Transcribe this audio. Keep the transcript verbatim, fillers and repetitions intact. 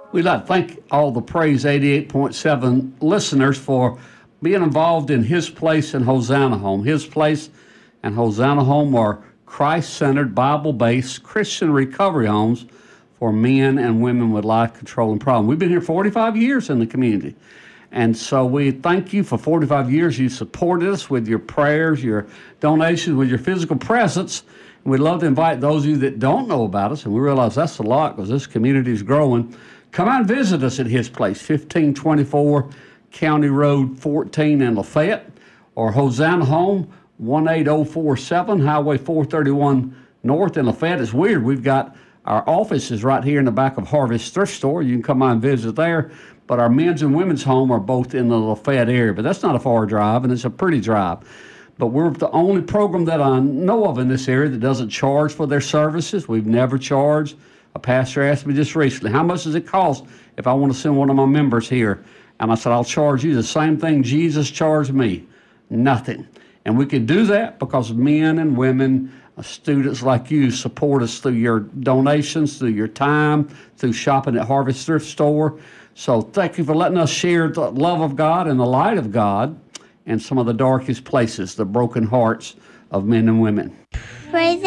We'd like to thank all the Praise eighty-eight point seven listeners for being involved in His Place and Hosanna Home. His Place and Hosanna Home are Christ-centered, Bible-based Christian recovery homes for men and women with life-controlling problems. We've been here forty-five years in the community. And so we thank you for forty-five years. You supported us with your prayers, your donations, with your physical presence. And we'd love to invite those of you that don't know about us, and we realize that's a lot because this community is growing. Come out and visit us at His Place, fifteen twenty-four County Road fourteen in Lafayette, or Hosanna Home, one eight zero four seven Highway four thirty-one North in Lafayette. It's weird. We've got our office is right here in the back of Harvest Thrift Store. You can come out and visit there. But our men's and women's home are both in the Lafayette area. But that's not a far drive, and it's a pretty drive. But we're the only program that I know of in this area that doesn't charge for their services. We've never charged. A pastor asked me just recently, how much does it cost if I want to send one of my members here? And I said, I'll charge you the same thing Jesus charged me, nothing. And we can do that because men and women, uh, students like you, support us through your donations, through your time, through shopping at Harvest Thrift Store. So thank you for letting us share the love of God and the light of God in some of the darkest places, the broken hearts of men and women. Praise